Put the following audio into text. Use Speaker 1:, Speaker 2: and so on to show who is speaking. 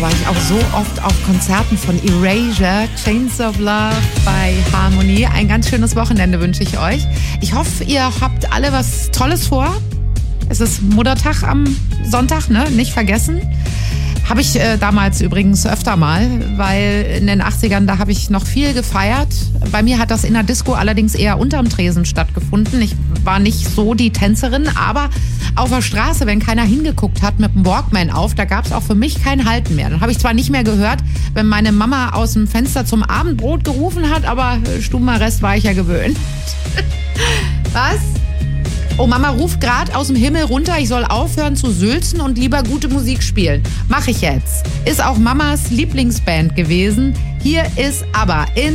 Speaker 1: War ich auch so oft auf Konzerten von Erasure, Chains of Love bei Harmony. Ein ganz schönes Wochenende wünsche ich euch. Ich hoffe, ihr habt alle was Tolles vor. Es ist Muttertag am Sonntag, ne? Nicht vergessen. Habe ich damals übrigens öfter mal, weil in den 80ern, da habe ich noch viel gefeiert. Bei mir hat das in der Disco allerdings eher unterm Tresen stattgefunden. Ich war nicht so die Tänzerin, aber auf der Straße, wenn keiner hingeguckt hat, mit dem Walkman auf, da gab es auch für mich kein Halten mehr. Dann habe ich zwar nicht mehr gehört, wenn meine Mama aus dem Fenster zum Abendbrot gerufen hat, aber stummer Rest war ich ja gewöhnt. Was? Oh, Mama ruft gerade aus dem Himmel runter, ich soll aufhören zu sülzen und lieber gute Musik spielen. Mach ich jetzt. Ist auch Mamas Lieblingsband gewesen. Hier ist ABBA in